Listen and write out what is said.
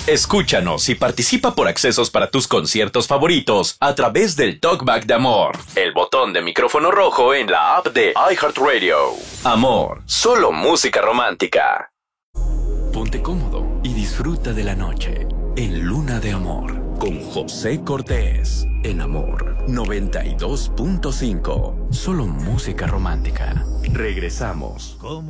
Escúchanos y participa por accesos para tus conciertos favoritos a través del Talkback de Amor, el botón de micrófono rojo en la app de iHeartRadio. Amor, solo música romántica. Ponte cómodo y disfruta de la noche en Luna de Amor con José Cortés en Amor 92.5. Solo música romántica. Regresamos.